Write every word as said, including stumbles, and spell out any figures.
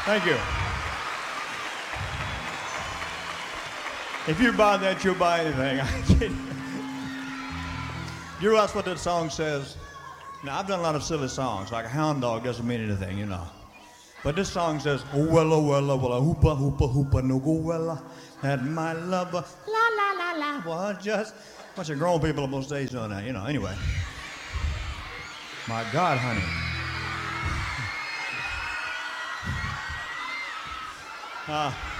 Thank you. If you buy that, you'll buy anything. I kid you. You realize what that song says? Now, I've done a lot of silly songs, like a hound dog doesn't mean anything, you know. But this song says, oh, wella, wella, wella, hoopa, hoopa, hoopa, no go, wella, and my lover, la, la, la, la, was just a bunch of grown people on most days doing that, you know. Anyway. My God, honey. Uh,